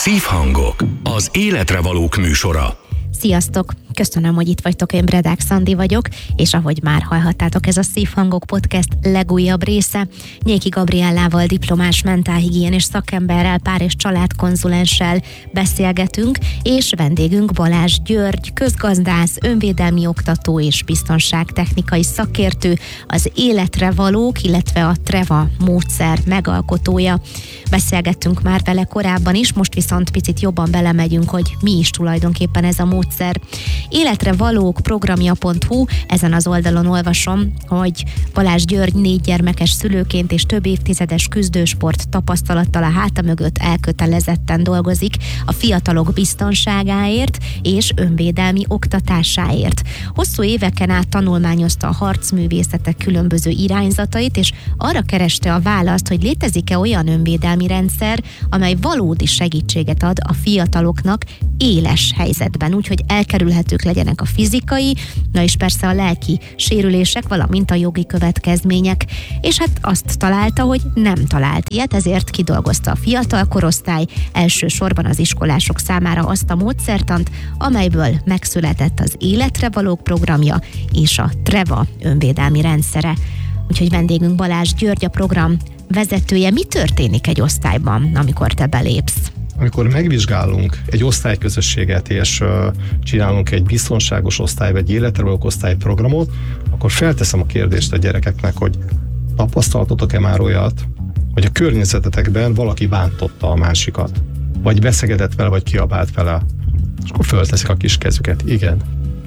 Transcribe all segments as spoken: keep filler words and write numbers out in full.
Szívhangok, az életre valók műsora. Sziasztok! Köszönöm, hogy itt vagytok, én Bredák Szandi vagyok, és ahogy már hallhattátok, ez a Szívhangok podcast legújabb része. Nyéki Gabriellával, diplomás mentálhigiénés szakemberrel, pár- és családkonzulenssel beszélgetünk, és vendégünk Balázs György, közgazdász, önvédelmi oktató és biztonságtechnikai szakértő, az életre valók, illetve a Treva módszer megalkotója. Beszélgettünk már vele korábban is, most viszont picit jobban belemegyünk, hogy mi is tulajdonképpen ez a módszer. Életre valók programja pont hu, ezen az oldalon olvasom, hogy Balázs György négy gyermekes szülőként és több évtizedes küzdősport tapasztalattal a háta mögött elkötelezetten dolgozik a fiatalok biztonságáért és önvédelmi oktatásáért. Hosszú éveken át tanulmányozta a harcművészetek különböző irányzatait, és arra kereste a választ, hogy létezik-e olyan önvédelmi rendszer, amely valódi segítséget ad a fiataloknak éles helyzetben, úgyhogy elkerülhetők legyenek a fizikai, na és persze a lelki sérülések, valamint a jogi következmények. És hát azt találta, hogy nem talált ilyet, ezért kidolgozta a fiatal korosztály, elsősorban az iskolások számára azt a módszertant, amelyből megszületett az Életre valók programja és a Treva önvédelmi rendszere. Úgyhogy vendégünk Balázs György, a program vezetője. Mi történik egy osztályban, amikor te belépsz? Amikor megvizsgálunk egy osztályközösséget, és uh, csinálunk egy biztonságos osztály, vagy életre valók osztályprogramot, akkor felteszem a kérdést a gyerekeknek, hogy tapasztaltatok-e már olyat, hogy a környezetetekben valaki bántotta a másikat, vagy beszegedett vele, vagy kiabált vele, és akkor fölteszik a kis kezüket. Igen.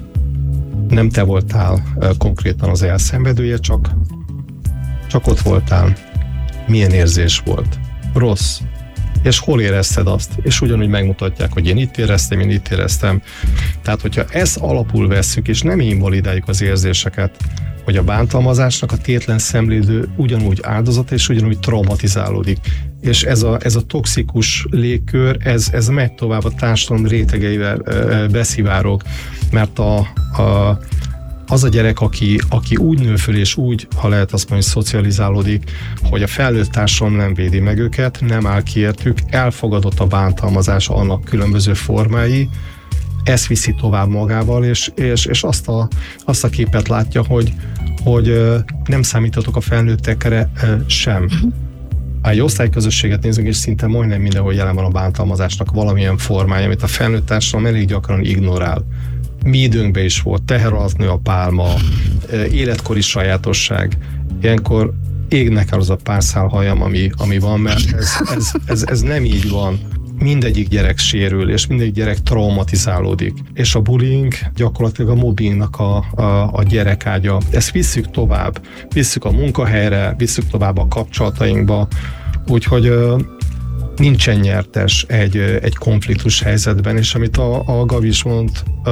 Nem te voltál uh, konkrétan az elszenvedője, csak, csak ott voltál. Milyen érzés volt? Rossz. És hol érezted azt? És ugyanúgy megmutatják, hogy én itt éreztem, én itt éreztem. Tehát, hogyha ezt alapul vesszük, és nem invalidáljuk az érzéseket, hogy a bántalmazásnak a tétlen szemlélő ugyanúgy áldozat, és ugyanúgy traumatizálódik. És ez a, ez a toxikus légkör, ez, ez megy tovább a társadalom rétegeivel e, beszivárog, mert a, a az a gyerek, aki, aki úgy nő föl, és úgy, ha lehet azt mondani, szocializálódik, hogy a felnőtt társadalom nem védi meg őket, nem áll ki értük, elfogadott a bántalmazás annak különböző formái, ezt viszi tovább magával, és, és, és azt, a, azt a képet látja, hogy, hogy nem számítatok a felnőttekre sem. Ha egy osztályközösséget nézünk, és szinte majdnem mindenhol jelen van a bántalmazásnak valamilyen formája, amit a felnőtt társadalom elég gyakran ignorál. Mi időnkben is volt, teher alatt nő a pálma, életkori sajátosság. Ilyenkor égnek el az a pár szál hajam, ami, ami van, mert ez, ez, ez, ez nem így van. Mindegyik gyerek sérül, és mindegyik gyerek traumatizálódik. És a bullying gyakorlatilag a mobbingnak a, a, a gyerekágya. Ezt visszük tovább. Visszük a munkahelyre, visszük tovább a kapcsolatainkba. Úgyhogy nincsen nyertes egy, egy konfliktus helyzetben, és amit a, a Gabi is mond,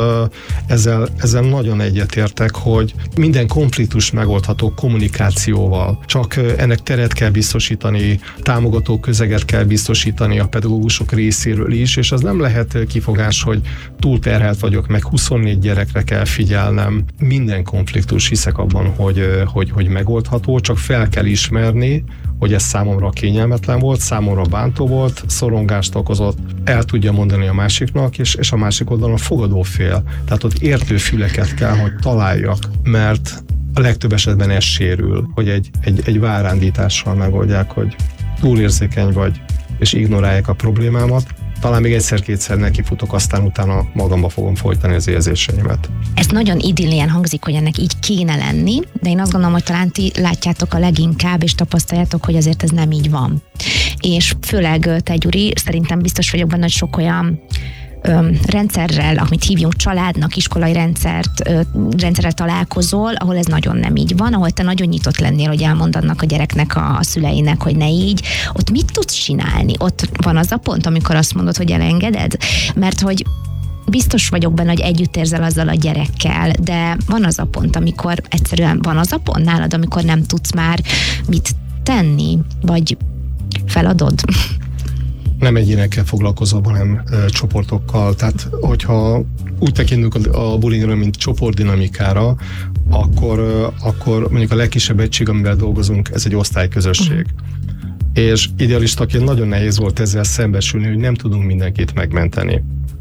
ezzel, ezzel nagyon egyetértek, hogy minden konfliktus megoldható kommunikációval, csak ennek teret kell biztosítani, támogató közeget kell biztosítani a pedagógusok részéről is, és az nem lehet kifogás, hogy túlterhelt vagyok, meg huszonnégy gyerekre kell figyelnem. Minden konfliktus, hiszek abban, hogy, hogy, hogy megoldható, csak fel kell ismerni, hogy ez számomra kényelmetlen volt, számomra bántó volt, szorongást okozott, el tudja mondani a másiknak, és, és a másik oldalon fogadó fél. Tehát ott értő füleket kell, hogy találjak, mert a legtöbb esetben ez sérül, hogy egy, egy, egy várándítással megoldják, hogy túlérzékeny vagy, és ignorálják a problémámat. Talán még egyszer-kétszer nekifutok, aztán utána magamba fogom folytani az érzéseimet. Ez nagyon idillien hangzik, hogy ennek így kéne lenni, de én azt gondolom, hogy talán ti látjátok a leginkább, és tapasztaljátok, hogy azért ez nem így van. És főleg te, Gyuri, szerintem biztos vagyok benne, hogy sok olyan ö, rendszerrel, amit hívjunk családnak, iskolai rendszert, ö, rendszerrel találkozol, ahol ez nagyon nem így van, ahol te nagyon nyitott lennél, hogy elmond annak a gyereknek, a, a szüleinek, hogy ne így. Ott mit tudsz csinálni? Ott van az a pont, amikor azt mondod, hogy elengeded? Mert hogy biztos vagyok benne, hogy együtt érzel azzal a gyerekkel, de van az a pont, amikor egyszerűen van az a pont nálad, amikor nem tudsz már mit tenni, vagy feladod? Nem egyénekkel foglalkozom, hanem e, csoportokkal. Tehát, hogyha úgy tekintünk a, a bullyingra, mint csoportdinamikára, akkor, e, akkor mondjuk a legkisebb egység, amivel dolgozunk, ez egy osztályközösség. És idealistaként nagyon nehéz volt ezzel szembesülni, hogy nem tudunk mindenkit megmenteni.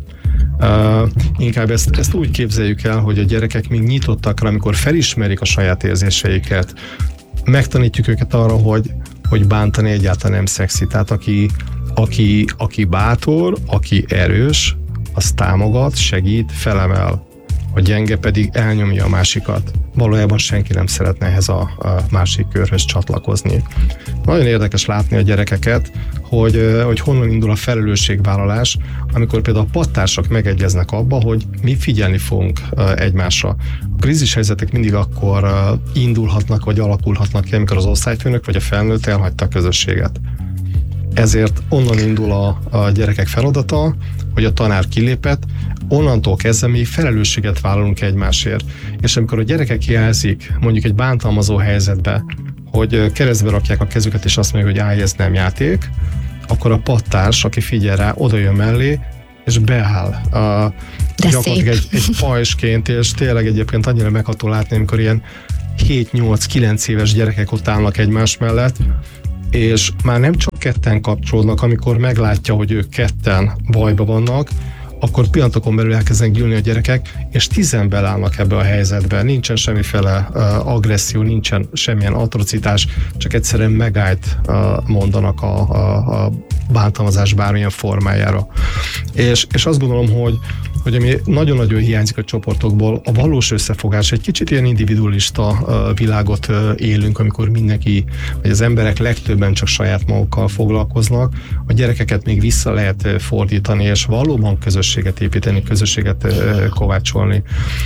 Uh, inkább ezt, ezt úgy képzeljük el, hogy a gyerekek még nyitottak rá, amikor felismerik a saját érzéseiket, megtanítjuk őket arra, hogy, hogy bántani egyáltalán nem szexi. Tehát aki, aki, aki bátor, aki erős, az támogat, segít, felemel. A gyenge pedig elnyomja a másikat. Valójában senki nem szeretne ehhez a, a másik körhöz csatlakozni. Nagyon érdekes látni a gyerekeket, hogy, hogy honnan indul a felelősségvállalás, amikor például a pattársak megegyeznek abba, hogy mi figyelni fogunk egymásra. A krízis helyzetek mindig akkor indulhatnak, vagy alakulhatnak ki, amikor az osztályfőnök vagy a felnőtt elhagyta a közösséget. Ezért onnan indul a, a gyerekek feladata, hogy a tanár kilépett, onnantól kezdve mi felelősséget vállalunk egymásért. És amikor a gyerekek jelzik, mondjuk egy bántalmazó helyzetbe, hogy keresztbe rakják a kezüket, és azt mondják, hogy állj, ez nem játék, akkor a pattárs, aki figyel rá, oda jön mellé, és beáll. Uh, gyakorlatilag egy, egy pajsként, és tényleg egyébként annyira megható látni, amikor ilyen hét nyolc kilenc éves gyerekek ott állnak egymás mellett, és már nem csak ketten kapcsolódnak, amikor meglátja, hogy ők ketten bajba vannak, akkor pillanatokon belül elkezdenek gyűlni a gyerekek, és tizen belállnak ebbe a helyzetbe. Nincsen semmiféle uh, agresszió, nincsen semmilyen atrocitás, csak egyszerűen megállt uh, mondanak a, a, a bántalmazás bármilyen formájára. És, és azt gondolom, hogy hogy ami nagyon-nagyon hiányzik a csoportokból, a valós összefogás. Egy kicsit ilyen individualista világot élünk, amikor mindenki, vagy az emberek legtöbben csak saját magukkal foglalkoznak. A gyerekeket még vissza lehet fordítani, és valóban közösséget építeni, közösséget kovácsolni.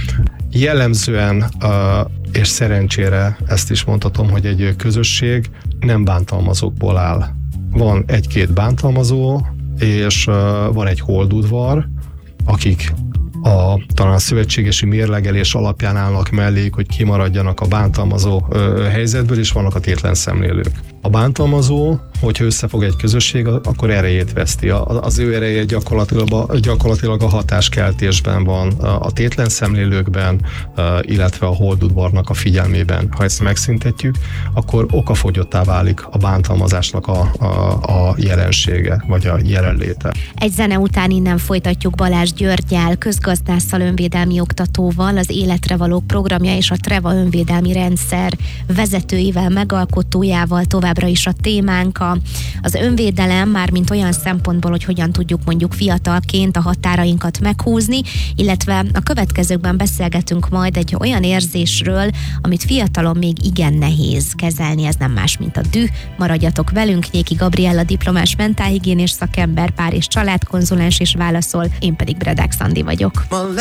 Jellemzően, és szerencsére ezt is mondhatom, hogy egy közösség nem bántalmazókból áll. Van egy-két bántalmazó, és van egy holdudvar, akik a talán szövetségesi mérlegelés alapján állnak melléjük, hogy kimaradjanak a bántalmazó ö, helyzetből, és vannak a tétlen szemlélők. A bántalmazó, hogyha összefog egy közösség, akkor erejét veszti. Az ő ereje gyakorlatilag, gyakorlatilag a hatáskeltésben van, a tétlen szemlélőkben, illetve a holdudvarnak a figyelmében. Ha ezt megszüntetjük, akkor okafogyottá válik a bántalmazásnak a, a, a jelensége, vagy a jelenléte. Egy zene után innen folytatjuk Balázs Györggyel, közgazdásszal, önvédelmi oktatóval, az Életre Valók programja és a Treva önvédelmi rendszer vezetőivel, megalkotójával. Továbbra is a témánk a, az önvédelem, már mint olyan szempontból, hogy hogyan tudjuk mondjuk fiatalként a határainkat meghúzni, illetve a következőkben beszélgetünk majd egy olyan érzésről, amit fiatalon még igen nehéz kezelni, ez nem más, mint a düh. Maradjatok velünk, Nyéki Gabriella diplomás mentálhigiénés szakember, pár és családkonzulens is válaszol, én pedig Bredák Szandi vagyok.